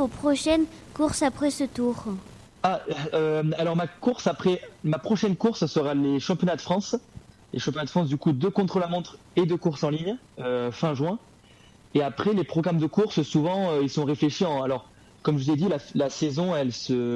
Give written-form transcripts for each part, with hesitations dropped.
vos prochaines courses après ce tour? Alors ma prochaine course, ça sera les championnats de France. Les championnats de France du coup de contre-la-montre et de course en ligne fin juin. Et après les programmes de course souvent ils sont réfléchis alors comme je vous ai dit la saison elle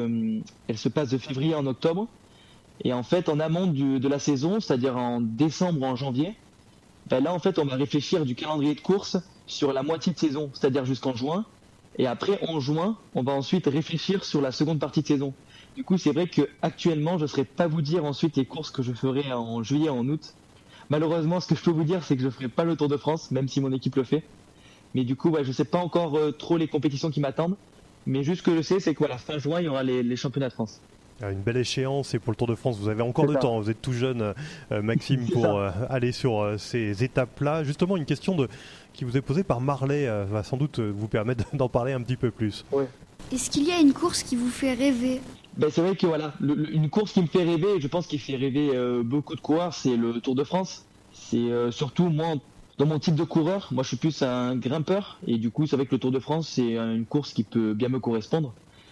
se passe de février en octobre et en fait en amont de la saison, c'est-à-dire en décembre ou en janvier, là en fait on va réfléchir du calendrier de course sur la moitié de saison, c'est-à-dire jusqu'en juin. Et après en juin on va ensuite réfléchir sur la seconde partie de saison. Du coup, c'est vrai que actuellement, je ne saurais pas vous dire ensuite les courses que je ferai en juillet, en août. Malheureusement, ce que je peux vous dire, c'est que je ne ferai pas le Tour de France, même si mon équipe le fait. Mais du coup, je ne sais pas encore trop les compétitions qui m'attendent. Mais juste ce que je sais, c'est que fin juin, il y aura les championnats de France. Une belle échéance et pour le Tour de France, vous avez encore de temps. Vous êtes tout jeune, Maxime, pour aller sur ces étapes-là. Justement, une question qui vous est posée par Marley va sans doute vous permettre d'en parler un petit peu plus. Ouais. Est-ce qu'il y a une course qui vous fait rêver? C'est vrai que une course qui me fait rêver, et je pense qu'il fait rêver beaucoup de coureurs, c'est le Tour de France. C'est surtout moi, dans mon type de coureur, moi je suis plus un grimpeur, et du coup c'est vrai que le Tour de France c'est une course qui peut bien me correspondre.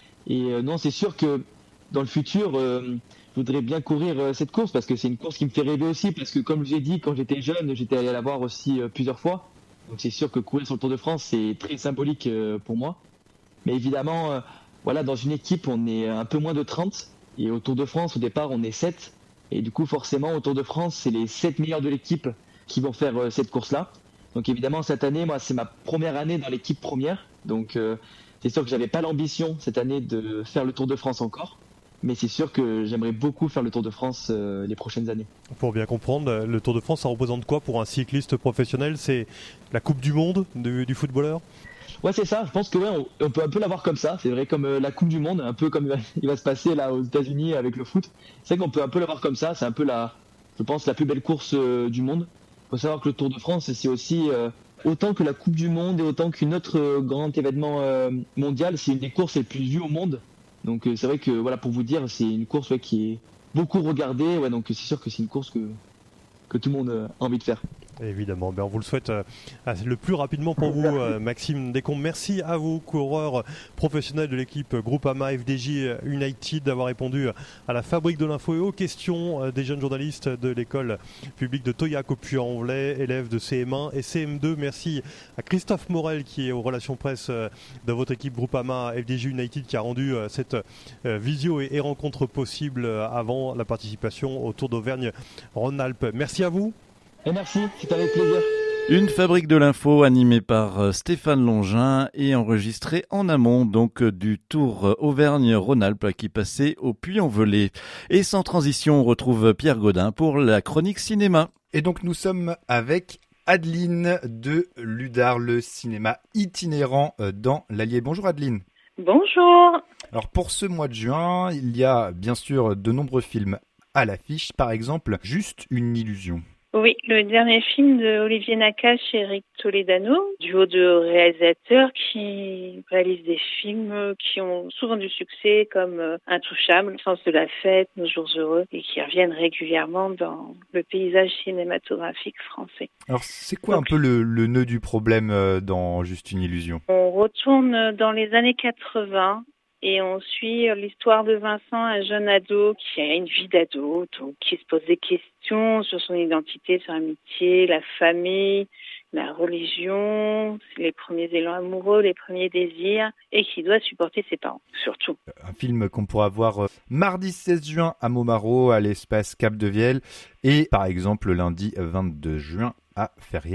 Et non, c'est sûr que dans le futur, je voudrais bien courir cette course parce que c'est une course qui me fait rêver aussi, parce que comme j'ai dit, quand j'étais jeune, j'étais allé la voir aussi plusieurs fois. Donc c'est sûr que courir sur le Tour de France, c'est très symbolique pour moi. Mais évidemment, dans une équipe, on est un peu moins de 30. Et au Tour de France, au départ, on est 7. Et du coup, forcément, au Tour de France, c'est les 7 meilleurs de l'équipe qui vont faire cette course-là. Donc évidemment, cette année, moi, c'est ma première année dans l'équipe première. Donc c'est sûr que j'avais pas l'ambition cette année de faire le Tour de France encore. Mais c'est sûr que j'aimerais beaucoup faire le Tour de France les prochaines années. Pour bien comprendre, le Tour de France, ça représente quoi pour un cycliste professionnel? C'est la Coupe du Monde du footballeur? Ouais, c'est ça. Je pense que on peut un peu l'avoir comme ça. C'est vrai, comme la Coupe du Monde, un peu comme il va se passer là aux États-Unis avec le foot. C'est vrai qu'on peut un peu l'avoir comme ça. C'est un peu je pense, la plus belle course du monde. Il faut savoir que le Tour de France, c'est aussi autant que la Coupe du Monde et autant qu'une autre grand événement mondial. C'est une des courses les plus vues au monde. Donc c'est vrai que pour vous dire, c'est une course qui est beaucoup regardée. Ouais, donc c'est sûr que c'est une course que tout le monde a envie de faire. Évidemment, on vous le souhaite le plus rapidement pour vous, Maxime Descombes. Merci à vous, coureurs professionnels de l'équipe Groupama FDJ United, d'avoir répondu à la Fabrique de l'info et aux questions des jeunes journalistes de l'école publique de Toyac au Puy-en-Velay, élèves de CM1 et CM2. Merci à Christophe Morel qui est aux relations presse de votre équipe Groupama FDJ United qui a rendu cette visio et rencontre possible avant la participation au Tour d'Auvergne-Rhône-Alpes. Merci à vous. Et merci, c'est avec plaisir. Une fabrique de l'info animée par Stéphane Longin et enregistrée en amont du Tour Auvergne-Rhône-Alpes qui passait au Puy-en-Velay. Et sans transition, on retrouve Pierre Godin pour la chronique cinéma. Et donc nous sommes avec Adeline de Ludar, le cinéma itinérant dans l'Allier. Bonjour Adeline. Bonjour. Alors pour ce mois de juin, il y a bien sûr de nombreux films à l'affiche, par exemple Juste une illusion. Oui, le dernier film de Olivier Nakache et Eric Toledano, duo de réalisateurs qui réalisent des films qui ont souvent du succès comme Intouchable, Le sens de la fête, Nos jours heureux et qui reviennent régulièrement dans le paysage cinématographique français. Alors c'est quoi un peu le nœud du problème dans Juste une illusion? On retourne dans les années 80. Et on suit l'histoire de Vincent, un jeune ado qui a une vie d'ado, donc qui se pose des questions sur son identité, sur l'amitié, la famille, la religion, les premiers élans amoureux, les premiers désirs, et qui doit supporter ses parents, surtout. Un film qu'on pourra voir mardi 16 juin à Montmarault, à l'espace Cap de Vielle, et par exemple lundi 22 juin à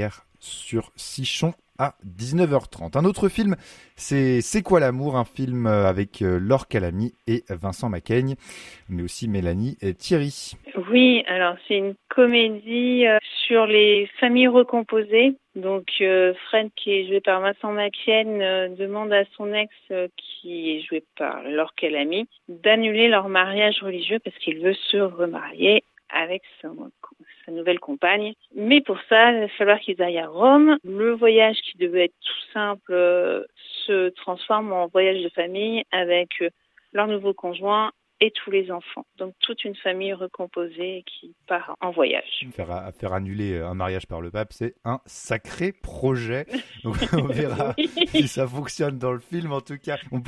Ferrières-sur-Sichon à 19h30. Un autre film, c'est quoi l'amour, un film avec Laure Calamy et Vincent Macaigne, mais aussi Mélanie et Thierry. Oui, alors c'est une comédie sur les familles recomposées. Donc Fred, qui est joué par Vincent Macaigne, demande à son ex, qui est joué par Laure Calamy, d'annuler leur mariage religieux parce qu'il veut se remarier avec sa nouvelle compagne. Mais pour ça, il va falloir qu'ils aillent à Rome. Le voyage qui devait être tout simple se transforme en voyage de famille avec leur nouveau conjoint et tous les enfants. Donc toute une famille recomposée qui part en voyage. Faire annuler un mariage par le pape, c'est un sacré projet. Donc on verra si ça fonctionne dans le film. En tout cas,